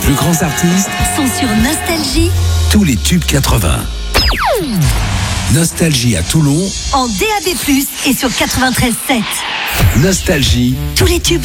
plus grands artistes sont sur Nostalgie. Tous les tubes 80. Nostalgie à Toulon En DAB+, et sur 93.7. Nostalgie. Tous les tubes